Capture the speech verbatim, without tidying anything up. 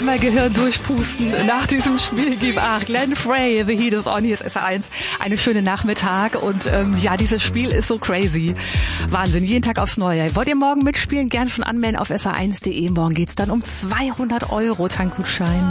einmal Gehirn durchpusten nach diesem Spiel. Gib acht. Glenn Frey, The Heat is on, hier ist S R eins. Eine schöne Nachmittag und ähm, ja, dieses Spiel ist so crazy. Wahnsinn, jeden Tag aufs Neue. Wollt ihr morgen mitspielen? Gern schon anmelden auf S R eins Punkt de. Morgen geht's dann um zweihundert Euro Tankgutschein.